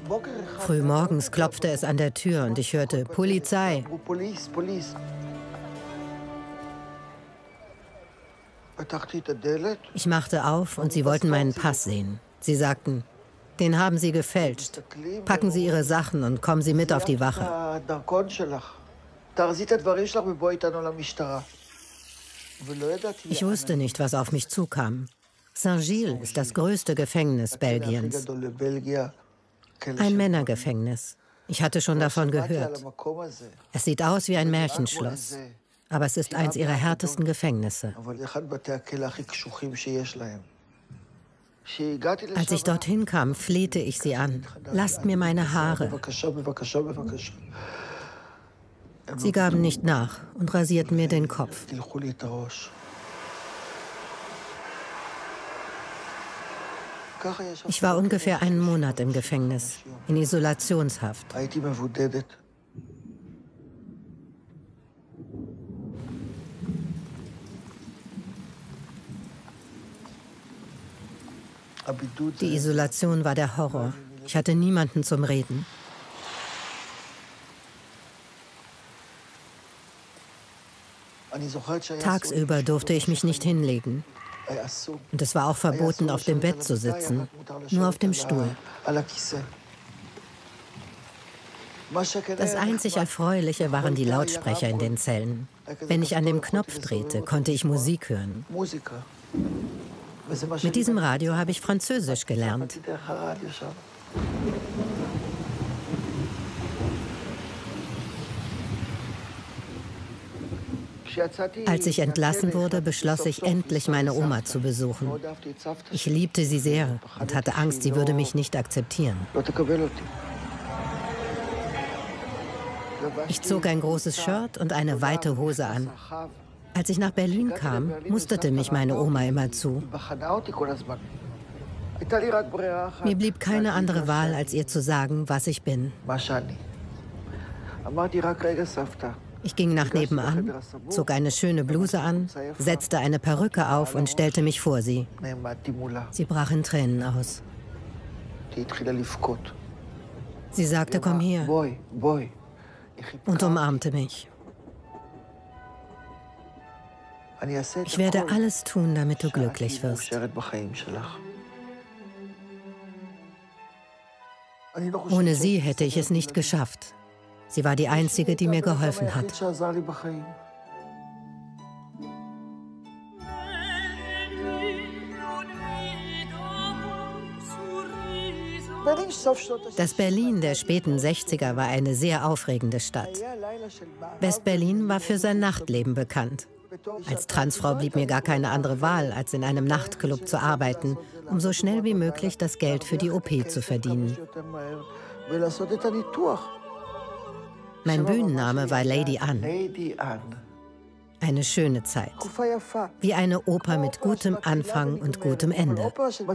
Frühmorgens klopfte es an der Tür und ich hörte Polizei. Ich machte auf und sie wollten meinen Pass sehen. Sie sagten, den haben Sie gefälscht. Packen Sie Ihre Sachen und kommen Sie mit auf die Wache. Ich wusste nicht, was auf mich zukam. Saint-Gilles ist das größte Gefängnis Belgiens. Ein Männergefängnis. Ich hatte schon davon gehört. Es sieht aus wie ein Märchenschloss. Aber es ist eins ihrer härtesten Gefängnisse. Als ich dorthin kam, flehte ich sie an. Lasst mir meine Haare. Sie gaben nicht nach und rasierten mir den Kopf. Ich war ungefähr einen Monat im Gefängnis, in Isolationshaft. Die Isolation war der Horror. Ich hatte niemanden zum Reden. Tagsüber durfte ich mich nicht hinlegen. Und es war auch verboten, auf dem Bett zu sitzen, nur auf dem Stuhl. Das einzig Erfreuliche waren die Lautsprecher in den Zellen. Wenn ich an dem Knopf drehte, konnte ich Musik hören. Mit diesem Radio habe ich Französisch gelernt. Als ich entlassen wurde, beschloss ich, endlich meine Oma zu besuchen. Ich liebte sie sehr und hatte Angst, sie würde mich nicht akzeptieren. Ich zog ein großes Shirt und eine weite Hose an. Als ich nach Berlin kam, musterte mich meine Oma immer zu. Mir blieb keine andere Wahl, als ihr zu sagen, was ich bin. Ich ging nach nebenan, zog eine schöne Bluse an, setzte eine Perücke auf und stellte mich vor sie. Sie brach in Tränen aus. Sie sagte, komm her, und umarmte mich. Ich werde alles tun, damit du glücklich wirst. Ohne sie hätte ich es nicht geschafft. Sie war die Einzige, die mir geholfen hat. Das Berlin der späten 60er war eine sehr aufregende Stadt. West-Berlin war für sein Nachtleben bekannt. Als Transfrau blieb mir gar keine andere Wahl, als in einem Nachtclub zu arbeiten, um so schnell wie möglich das Geld für die OP zu verdienen. Mein Bühnenname war Lady Anne. Eine schöne Zeit. Wie eine Oper mit gutem Anfang und gutem Ende.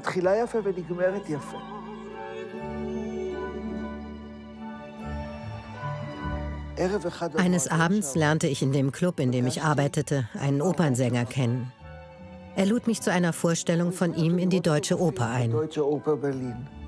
Eines Abends lernte ich in dem Club, in dem ich arbeitete, einen Opernsänger kennen. Er lud mich zu einer Vorstellung von ihm in die Deutsche Oper ein.